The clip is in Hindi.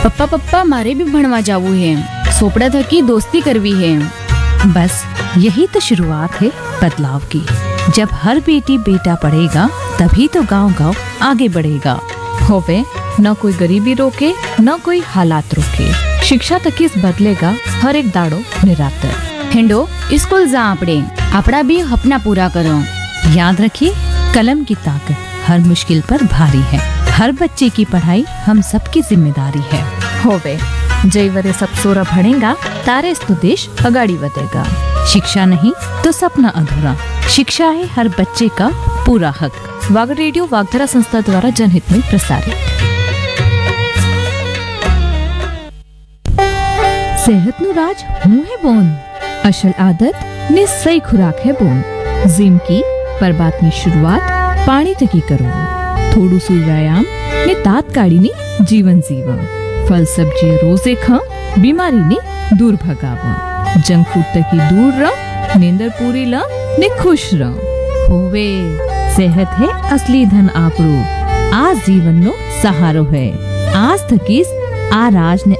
पप्पा पप्पा मारे भी भणवा जावू है, सोपड़ा थकी दोस्ती करवी है। बस यही तो शुरुआत है बदलाव की। जब हर बेटी बेटा पढ़ेगा तभी तो गांव गांव आगे बढ़ेगा। होवे न कोई गरीबी रोके न कोई हालात रोके, शिक्षा तक इस बदलेगा हर एक दाड़ो निरातर। हिंडो स्कूल जा आपड़े, आपड़ा भी अपना पूरा करो। याद रखिए, कलम की ताकत हर मुश्किल पर भारी है। हर बच्चे की पढ़ाई हम सबकी जिम्मेदारी है। होवे जय वरे सब सोरा भणेगा तारे तो देश अगाड़ी बढ़ेगा। शिक्षा नहीं तो सपना अधूरा। शिक्षा है हर बच्चे का पूरा हक। वाग रेडियो वागधरा संस्था द्वारा जनहित में प्रसारित। सेहत नु राज हूँ है बोन, असल आदत ने सही खुराक है बोन। जिम की पर बात में शुरुआत पानी तकी करो। थोड़ू सु व्यायाम ने तात्काली नी जीवन जीवा। फल सब्जी रोजे खा, बीमारी ने दूर भगावा। जंक फूड तकी दूर रह, नींदर पूरी ला ने खुश रह। होवे सेहत है असली धन आपरो। आज जीवन नो सहारो है। आज थकीस आ राज ने